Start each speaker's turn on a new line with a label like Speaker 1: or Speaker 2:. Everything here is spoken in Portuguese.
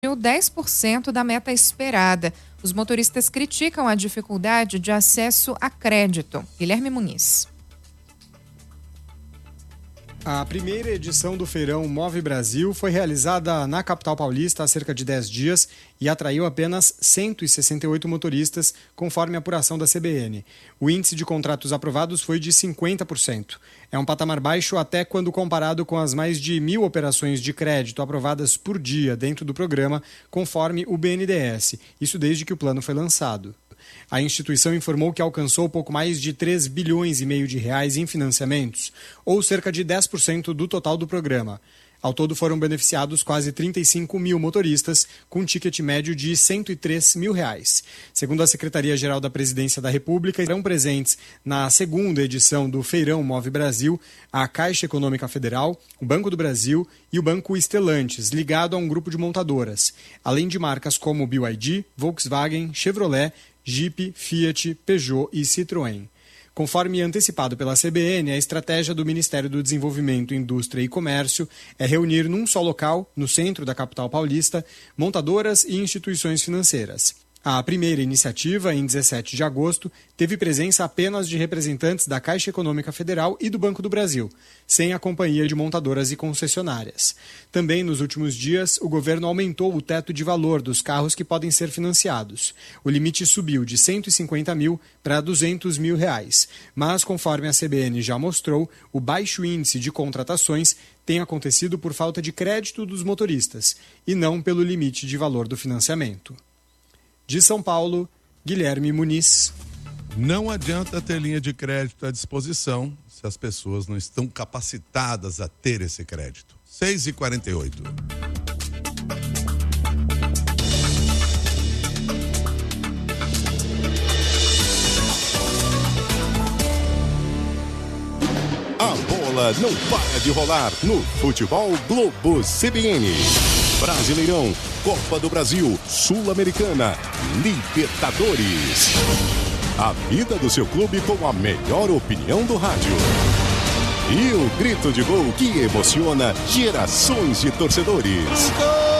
Speaker 1: 10% da meta esperada. Os motoristas criticam a dificuldade de acesso a crédito. Guilherme Muniz.
Speaker 2: A primeira edição do Feirão Move Brasil foi realizada na capital paulista há cerca de 10 dias e atraiu apenas 168 motoristas, conforme a apuração da CBN. O índice de contratos aprovados foi de 50%. É um patamar baixo até quando comparado com as mais de 1.000 operações de crédito aprovadas por dia dentro do programa, conforme o BNDES. Isso desde que o plano foi lançado. A instituição informou que alcançou pouco mais de 3 bilhões e meio de reais em financiamentos, ou cerca de 10% do total do programa. Ao todo foram beneficiados quase 35 mil motoristas, com um ticket médio de R$ 103 mil. Segundo a Secretaria-Geral da Presidência da República, estarão presentes na segunda edição do Feirão Move Brasil a Caixa Econômica Federal, o Banco do Brasil e o Banco Stellantis, ligado a um grupo de montadoras, além de marcas como BYD, Volkswagen, Chevrolet, Jeep, Fiat, Peugeot e Citroën. Conforme antecipado pela CBN, a estratégia do Ministério do Desenvolvimento, Indústria e Comércio é reunir num só local, no centro da capital paulista, montadoras e instituições financeiras. A primeira iniciativa, em 17 de agosto, teve presença apenas de representantes da Caixa Econômica Federal e do Banco do Brasil, sem a companhia de montadoras e concessionárias. Também nos últimos dias, o governo aumentou o teto de valor dos carros que podem ser financiados. O limite subiu de 150 mil para 200 mil reais. Mas, conforme a CBN já mostrou, o baixo índice de contratações tem acontecido por falta de crédito dos motoristas e não pelo limite de valor do financiamento. De São Paulo, Guilherme Muniz.
Speaker 3: Não adianta ter linha de crédito à disposição se as pessoas não estão capacitadas a ter esse crédito. 6h48.
Speaker 4: A bola não para de rolar no Futebol Globo CBN. Brasileirão, Copa do Brasil, Sul-Americana, Libertadores. A vida do seu clube com a melhor opinião do rádio. E o grito de gol que emociona gerações de torcedores.